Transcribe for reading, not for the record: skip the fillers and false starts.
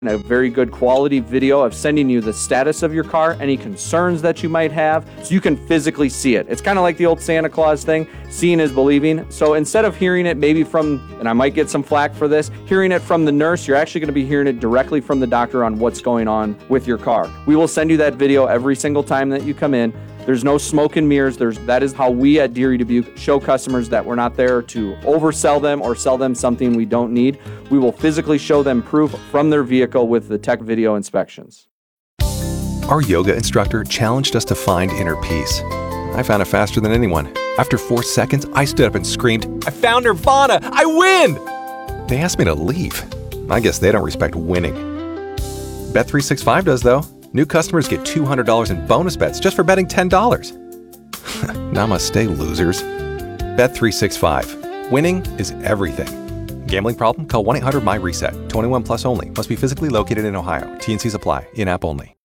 a very good quality video of sending you the status of your car, any concerns that you might have, so you can physically see it. It's kind of like the old Santa Claus thing, seeing is believing. So instead of hearing it maybe from, and I might get some flack for this, hearing it from the nurse, you're actually going to be hearing it directly from the doctor on what's going on with your car. We will send you that video every single time that you come in. There's no smoke and mirrors. That is how we at Deere Dubuque show customers that we're not there to oversell them or sell them something we don't need. We will physically show them proof from their vehicle with the tech video inspections. Our yoga instructor challenged us to find inner peace. I found it faster than anyone. After 4 seconds, I stood up and screamed, "I found Nirvana! I win!" They asked me to leave. I guess they don't respect winning. Bet365 does, though. New customers get $200 in bonus bets just for betting $10. Namaste, losers. Bet365. Winning is everything. Gambling problem? Call 1-800-MY-RESET. 21 plus only. Must be physically located in Ohio. T&Cs apply. In-app only.